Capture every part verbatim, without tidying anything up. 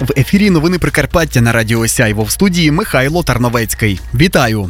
В ефірі новини Прикарпаття на Радіо Сяйво. В студії Михайло Тарновецький. Вітаю!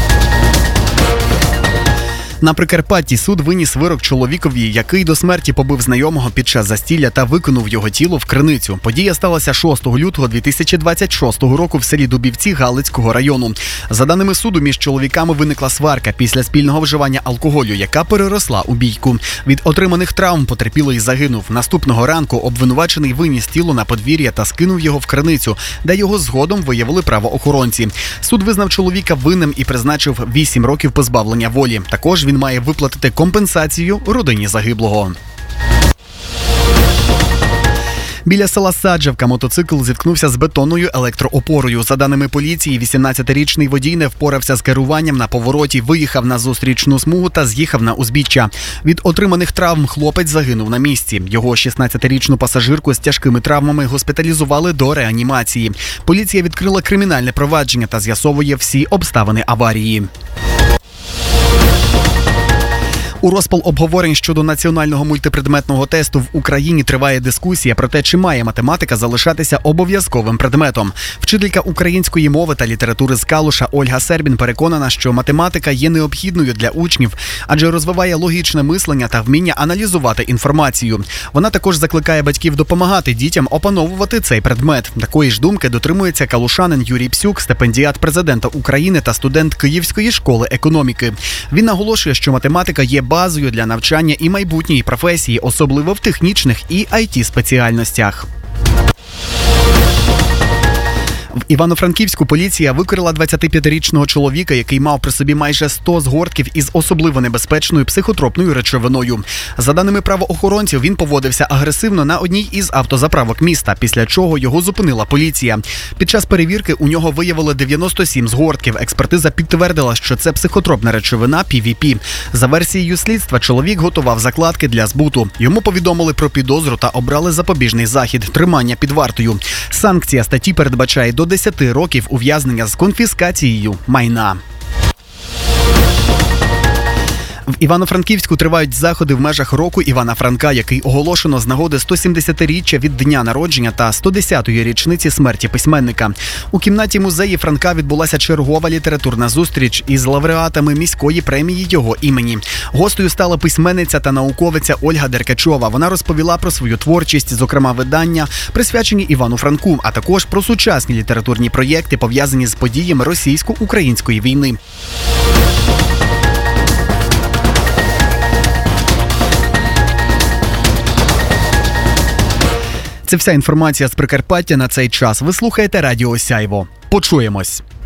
На Прикарпатті суд виніс вирок чоловікові, який до смерті побив знайомого під час застілля та викинув його тіло в криницю. Подія сталася шостого лютого дві тисячі двадцять шостого року в селі Дубівці Галицького району. За даними суду, між чоловіками виникла сварка після спільного вживання алкоголю, яка переросла у бійку. Від отриманих травм потерпілий загинув. Наступного ранку обвинувачений виніс тіло на подвір'я та скинув його в криницю, де його згодом виявили правоохоронці. Суд визнав чоловіка винним і призначив вісім років позбавлення волі. Також він має виплатити компенсацію родині загиблого. Біля села Саджавка мотоцикл зіткнувся з бетонною електроопорою. За даними поліції, вісімнадцятирічний водій не впорався з керуванням на повороті, виїхав на зустрічну смугу та з'їхав на узбіччя. Від отриманих травм хлопець загинув на місці. Його шістнадцятирічну пасажирку з тяжкими травмами госпіталізували до реанімації. Поліція відкрила кримінальне провадження та з'ясовує всі обставини аварії. У розпал обговорень щодо національного мультипредметного тесту в Україні триває дискусія про те, чи має математика залишатися обов'язковим предметом. Вчителька української мови та літератури з Калуша Ольга Сербін переконана, що математика є необхідною для учнів, адже розвиває логічне мислення та вміння аналізувати інформацію. Вона також закликає батьків допомагати дітям опановувати цей предмет. Такої ж думки дотримується калушанин Юрій Псюк, стипендіат президента України та студент Київської школи економіки. Він наголошує, що математика є базою для навчання і майбутньої професії, особливо в технічних і ай ті-спеціальностях. В Івано-Франківську поліція викрила двадцятип'ятирічного чоловіка, який мав при собі майже сто згортків із особливо небезпечною психотропною речовиною. За даними правоохоронців, він поводився агресивно на одній із автозаправок міста, після чого його зупинила поліція. Під час перевірки у нього виявили дев'яносто сім згортків. Експертиза підтвердила, що це психотропна речовина пі ві пі. За версією слідства, чоловік готував закладки для збуту. Йому повідомили про підозру та обрали запобіжний захід – тримання під вартою. Санкція статті передбачає до десяти років ув'язнення з конфіскацією майна. В Івано-Франківську тривають заходи в межах року Івана Франка, який оголошено з нагоди сто сімдесятиріччя від дня народження та сто десятої річниці смерті письменника. У кімнаті музеї Франка відбулася чергова літературна зустріч із лауреатами міської премії його імені. Гостею стала письменниця та науковиця Ольга Деркачова. Вона розповіла про свою творчість, зокрема видання, присвячені Івану Франку, а також про сучасні літературні проєкти, пов'язані з подіями російсько-української війни. Це вся інформація з Прикарпаття на цей час. Ви слухаєте Радіо Сяйво. Почуємось!